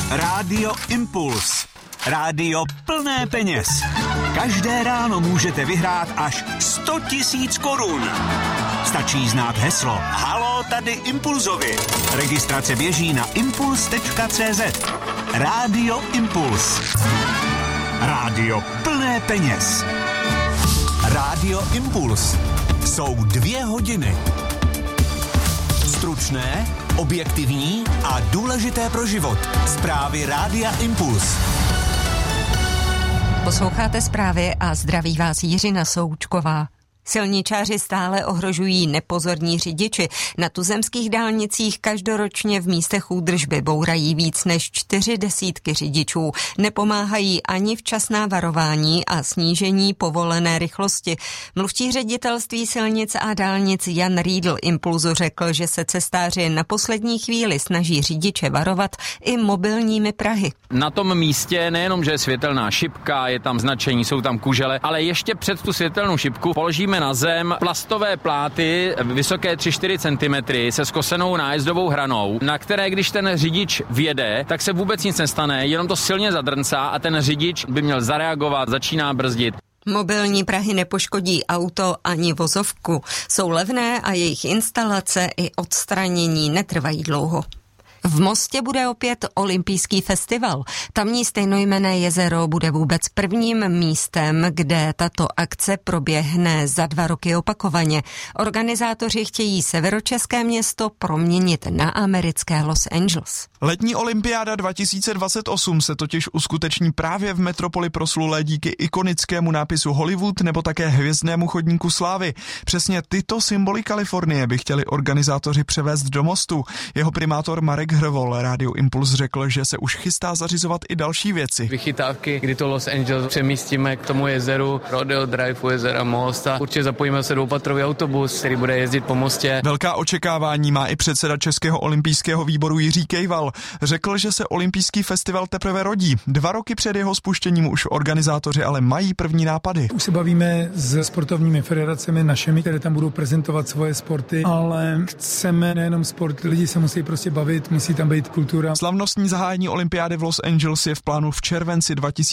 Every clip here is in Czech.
Rádio Impuls. Rádio plné peněz. Každé ráno můžete vyhrát až 100 000 korun. Stačí znát heslo Haló, tady Impulzovi. Registrace běží na impuls.cz. Rádio Impuls. Rádio plné peněz. Rádio Impuls. Jsou 2 hodiny. Stručné, objektivní a důležité pro život. Zprávy Rádia Impuls. Posloucháte zprávy a zdraví vás Jiřina Součková. Silničáři stále ohrožují nepozorní řidiči. Na tuzemských dálnicích každoročně v místech údržby bourají víc než 40 řidičů. Nepomáhají ani včasná varování a snížení povolené rychlosti. Mluvčí ředitelství silnic a dálnic Jan Riedl Impulzu řekl, že se cestáři na poslední chvíli snaží řidiče varovat i mobilními prahy. Na tom místě nejenom, že je světelná šipka, je tam značení, jsou tam kužele, ale ještě před tu světelnou šipku položíme na zem plastové pláty vysoké 3-4 cm se skosenou nájezdovou hranou, na které když ten řidič vjede, tak se vůbec nic nestane, jenom to silně zadrncá a ten řidič by měl zareagovat, začíná brzdit. Mobilní prahy nepoškodí auto ani vozovku. Jsou levné a jejich instalace i odstranění netrvají dlouho. V Mostě bude opět olympijský festival. Tamní stejnojmenné jezero bude vůbec prvním místem, kde tato akce proběhne za 2 roky opakovaně. Organizátoři chtějí severočeské město proměnit na americké Los Angeles. Letní olympiáda 2028 se totiž uskuteční právě v metropoli proslulé díky ikonickému nápisu Hollywood nebo také hvězdnému chodníku slávy. Přesně tyto symboly Kalifornie by chtěli organizátoři převést do Mostu. Jeho primátor Marek Hrvol Rádiu Impuls řekl, že se už chystá zařizovat i další věci. Vychytávky, kdy to Los Angeles přemístíme k tomu jezeru, Rodeo Drive u jezera Most a určitě zapojíme se 2patrový autobus, který bude jezdit po mostě. Velká očekávání má i předseda Českého olympijského výboru Jiří Kejval. Řekl, že se olympijský festival teprve rodí. 2 roky před jeho spuštěním už organizátoři ale mají první nápady. Už se bavíme s sportovními federacemi našimi, které tam budou prezentovat svoje sporty, ale chceme nejenom sport, lidi se musí prostě bavit, musí tam být kultura. Slavnostní zahájení olympiády v Los Angeles je v plánu v červenci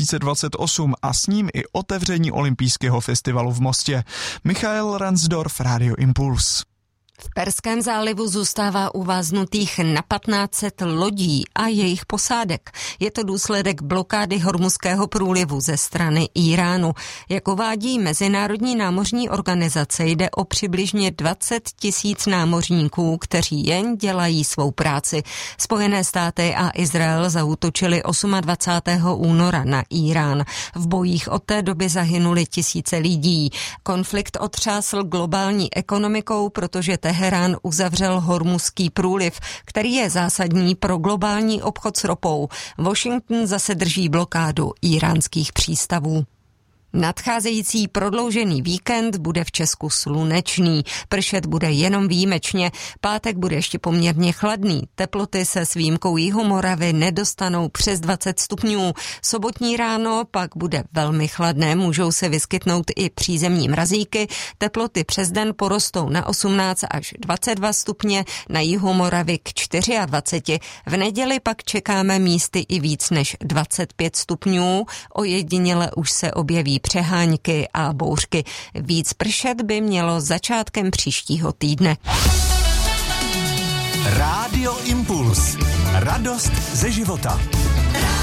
2028 a s ním i otevření olympijského festivalu v Mostě. Michael Ransdorf, Rádio Impuls. V Perském zálivu zůstává uváznutých na 1500 lodí a jejich posádek. Je to důsledek blokády Hormuzského průlivu ze strany Íránu. Jak uvádí Mezinárodní námořní organizace, jde o přibližně 20 000 námořníků, kteří jen dělají svou práci. Spojené státy a Izrael zaútočili 28. února na Írán. V bojích od té doby zahynuli tisíce lidí. Konflikt otřásl globální ekonomikou, protože Teherán uzavřel Hormuzský průliv, který je zásadní pro globální obchod s ropou. Washington zase drží blokádu íránských přístavů. Nadcházející prodloužený víkend bude v Česku slunečný. Pršet bude jenom výjimečně. Pátek bude ještě poměrně chladný. Teploty se s výjimkou Jihomoravy nedostanou přes 20 stupňů. Sobotní ráno pak bude velmi chladné. Můžou se vyskytnout i přízemní mrazíky. Teploty přes den porostou na 18 až 22 stupně, na Jihomoravy k 24. V neděli pak čekáme místy i víc než 25 stupňů. Ojediněle už se objeví přehánky a bouřky. Víc pršet by mělo začátkem příštího týdne. Rádio Impuls. Radost ze života.